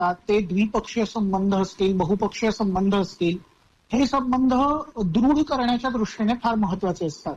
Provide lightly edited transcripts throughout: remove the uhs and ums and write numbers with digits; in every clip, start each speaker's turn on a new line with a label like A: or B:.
A: ते द्विपक्षीय संबंध असतील, बहुपक्षीय संबंध असतील, हे संबंध दृढ करण्याच्या दृष्टीने फार महत्वाचे असतात.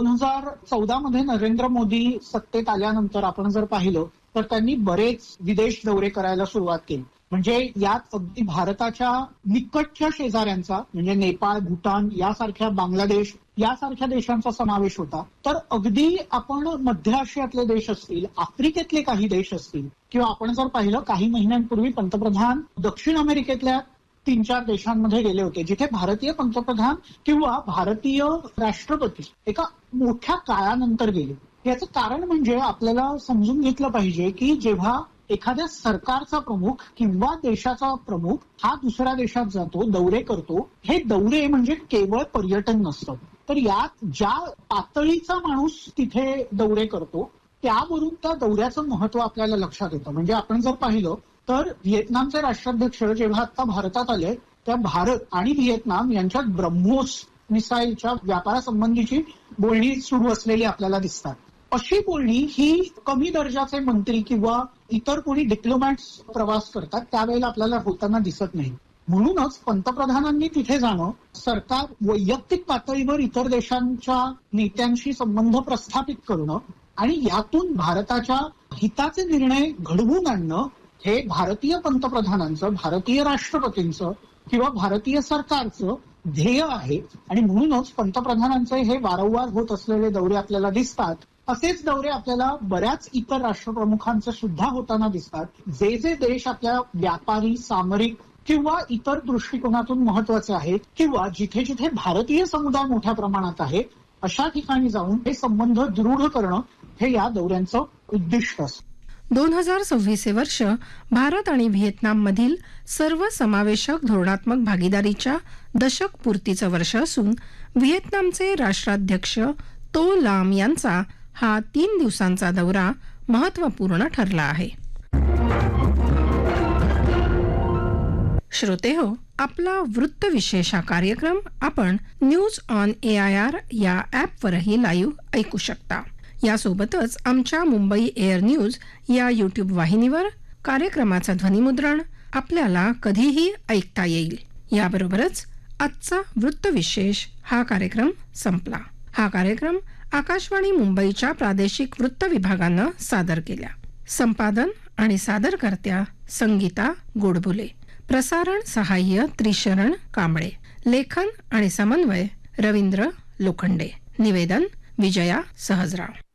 A: 2014 मध्ये नरेंद्र मोदी सत्तेत आल्यानंतर आपण जर पाहिलं तर त्यांनी बरेच विदेश दौरे करायला सुरुवात केली. म्हणजे यात अगदी भारताच्या निकटच्या शेजाऱ्यांचा म्हणजे नेपाळ, भूटान यासारख्या, बांगलादेश यासारख्या देशांचा समावेश होता. तर अगदी आपण मध्य आशियातले देश असतील, आफ्रिकेतले काही देश असतील, किंवा आपण जर पाहिलं काही महिन्यांपूर्वी पंतप्रधान दक्षिण अमेरिकेतल्या 3-4 देशांमध्ये गेले होते, जिथे भारतीय पंतप्रधान किंवा भारतीय राष्ट्रपती एका मोठ्या काळानंतर गेले. याचं कारण म्हणजे आपल्याला समजून घेतलं पाहिजे की जेव्हा एखाद्या सरकारचा प्रमुख किंवा देशाचा प्रमुख हा दुसऱ्या देशात जातो, दौरे करतो, हे दौरे म्हणजे केवळ पर्यटन नसतं. तर यात ज्या पातळीचा माणूस तिथे दौरे करतो त्यावरून त्या दौऱ्याचं महत्व आपल्याला लक्षात येतं. म्हणजे आपण जर पाहिलं तर व्हिएतनामचे राष्ट्राध्यक्ष जेव्हा आता भारतात आले, त्या भारत आणि व्हिएतनाम यांच्यात ब्रह्मोस मिसाईलच्या व्यापारासंबंधीची बोलणी सुरू असलेली आपल्याला दिसतात. अशी बोलणी ही कमी दर्जाचे मंत्री किंवा इतर कोणी डिप्लोमॅट्स प्रवास करतात त्यावेळेला आपल्याला होताना दिसत नाही. म्हणूनच पंतप्रधानांनी तिथे जाणं, सरकार वैयक्तिक पातळीवर इतर देशांच्या नेत्यांशी संबंध प्रस्थापित करणं आणि यातून भारताच्या हिताचे निर्णय घडवून आणणं हे भारतीय पंतप्रधानांचं, भारतीय राष्ट्रपतींचं किंवा भारतीय सरकारचं ध्येय आहे. आणि म्हणूनच पंतप्रधानांचे हे वारंवार होत असलेले दौरे आपल्याला दिसतात. असेच दौरे आपल्याला बऱ्याच इतर राष्ट्रप्रमुखांचे सुद्धा होताना दिसतात. जे जे देश आपल्या व्यापारी, सामरिक किंवा इतर दृष्टिकोनातून महत्वाचे आहेत किंवा जिथे जिथे भारतीय समुदाय मोठ्या प्रमाणात आहे, अशा ठिकाणी जाऊन हे संबंध दृढ करणं हे या दौऱ्यांचं उद्दिष्ट असतं.
B: 2026 हे वर्ष भारत आणि व्हिएतनाम मधील सर्वसमावेशक धोरणात्मक भागीदारीच्या दशक पूर्तीचं वर्ष असून व्हिएतनामचे राष्ट्राध्यक्ष तो लाम यांचा हा 3 दिवसांचा दौरा महत्वपूर्ण ठरला आहे. श्रोतेहो, आपला वृत्तविशेष हा कार्यक्रम आपण न्यूज ऑन AIR या ॲपवरही लाईव्ह ऐकू शकता. यासोबतच आमच्या मुंबई एअर न्यूज या YouTube वाहिनीवर कार्यक्रमाचं ध्वनिमुद्रण आपल्याला कधीही ऐकता येईल. याबरोबरच आजचा वृत्तविशेष हा कार्यक्रम संपला. हा कार्यक्रम आकाशवाणी मुंबईच्या प्रादेशिक वृत्त विभागानं सादर केला. संपादन आणि सादरकर्त्या संगीता गोडबोले. प्रसारण सहाय्य त्रिशरण कांबळे. लेखन आणि समन्वय रवींद्र लोखंडे. निवेदन विजया सहजराव.